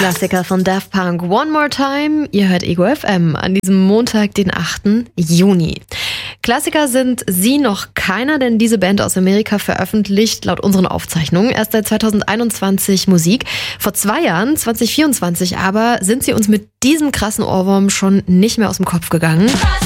Klassiker von Daft Punk, One More Time. Ihr hört Ego FM an diesem Montag, den 8. Juni. Klassiker sind sie noch keiner, denn diese Band aus Amerika veröffentlicht laut unseren Aufzeichnungen erst seit 2021 Musik. Vor 2 Jahren, 2024 aber, sind sie uns mit diesem krassen Ohrwurm schon nicht mehr aus dem Kopf gegangen.